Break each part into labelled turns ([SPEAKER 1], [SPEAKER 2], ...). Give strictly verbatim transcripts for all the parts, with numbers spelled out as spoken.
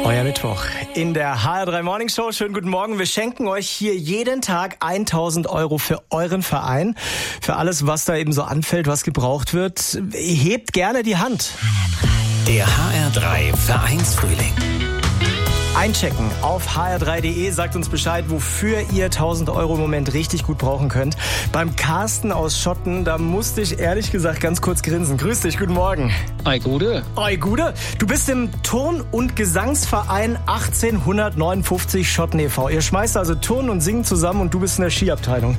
[SPEAKER 1] Euer Mittwoch in der H R drei Morning Show. Schönen guten Morgen. Wir schenken euch hier jeden Tag tausend Euro für euren Verein. Für alles, was da eben so anfällt, was gebraucht wird. Hebt gerne die Hand.
[SPEAKER 2] Der H R drei Vereinsfrühling.
[SPEAKER 1] Einchecken auf h r drei punkt d e, sagt uns Bescheid, wofür ihr tausend Euro im Moment richtig gut brauchen könnt. Beim Carsten aus Schotten, da musste ich ehrlich gesagt ganz kurz grinsen. Grüß dich, guten Morgen.
[SPEAKER 3] Hi, Gude.
[SPEAKER 1] Hi, Gude. Du bist im Turn- und Gesangsverein achtzehnhundertneunundfünfzig Schotten e V Ihr schmeißt also Turnen und Singen zusammen und du bist in der Skiabteilung.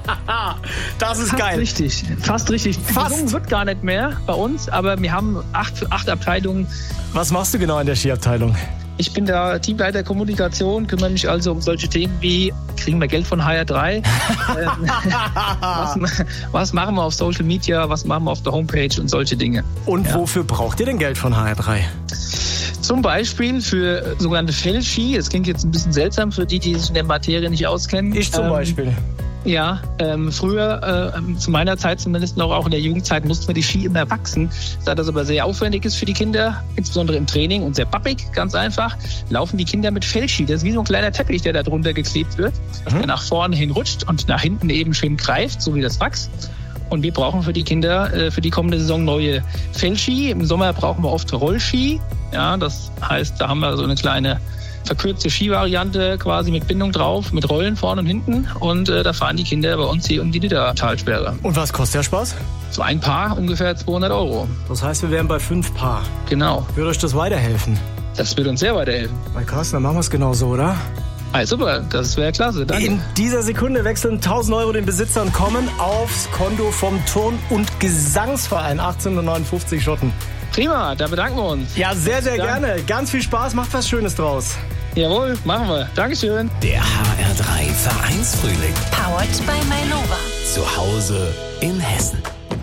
[SPEAKER 1] Das ist
[SPEAKER 3] Fast
[SPEAKER 1] geil.
[SPEAKER 3] Richtig, fast richtig.
[SPEAKER 1] Fast.
[SPEAKER 3] Gesungen wird gar nicht mehr bei uns, aber wir haben acht, acht Abteilungen.
[SPEAKER 1] Was machst du genau in der Skiabteilung?
[SPEAKER 3] Ich bin da Teamleiter Kommunikation, kümmere mich also um solche Themen wie, kriegen wir Geld von H R drei? ähm, was, was machen wir auf Social Media, was machen wir auf der Homepage und solche Dinge.
[SPEAKER 1] Und
[SPEAKER 3] Ja.
[SPEAKER 1] wofür braucht ihr denn Geld von H R drei?
[SPEAKER 3] Zum Beispiel für sogenannte Feldski. Das klingt jetzt ein bisschen seltsam für die, die sich in der Materie nicht auskennen.
[SPEAKER 1] Ich zum
[SPEAKER 3] Ähm,
[SPEAKER 1] Beispiel.
[SPEAKER 3] Ja, ähm, früher, äh, zu meiner Zeit zumindest noch, auch in der Jugendzeit, mussten wir die Ski immer wachsen. Da das aber sehr aufwendig ist für die Kinder, insbesondere im Training und sehr pappig, ganz einfach, laufen die Kinder mit Feldski. Das ist wie so ein kleiner Teppich, der da drunter geklebt wird,
[SPEAKER 1] Mhm.
[SPEAKER 3] der nach vorne hin rutscht und nach hinten eben schön greift, so wie das Wachs. Und wir brauchen für die Kinder äh, für die kommende Saison neue Feldski. Im Sommer brauchen wir oft Rollski. Ja, das heißt, da haben wir so eine kleine verkürzte Skivariante quasi mit Bindung drauf, mit Rollen vorne und hinten. Und äh, da fahren die Kinder bei uns hier um die Niddertalsperre.
[SPEAKER 1] Und was kostet der Spaß?
[SPEAKER 3] So ein Paar ungefähr zweihundert Euro.
[SPEAKER 1] Das heißt, wir wären bei fünf Paar.
[SPEAKER 3] Genau.
[SPEAKER 1] Würde euch das weiterhelfen?
[SPEAKER 3] Das wird uns sehr weiterhelfen.
[SPEAKER 1] Bei Carsten, dann machen wir es genau so, oder?
[SPEAKER 3] Ah, super, das wäre klasse. Danke.
[SPEAKER 1] In dieser Sekunde wechseln tausend Euro den Besitzer und kommen aufs Konto vom Turn- und Gesangsverein achtzehnhundertneunundfünfzig Schotten.
[SPEAKER 3] Prima, da bedanken wir uns.
[SPEAKER 1] Ja, sehr, sehr
[SPEAKER 3] Dank.
[SPEAKER 1] gerne. Ganz viel Spaß, macht was Schönes draus.
[SPEAKER 3] Jawohl, machen wir. Dankeschön.
[SPEAKER 2] Der H R drei Vereinsfrühling.
[SPEAKER 4] Powered by Mainova.
[SPEAKER 2] Zu Hause in Hessen.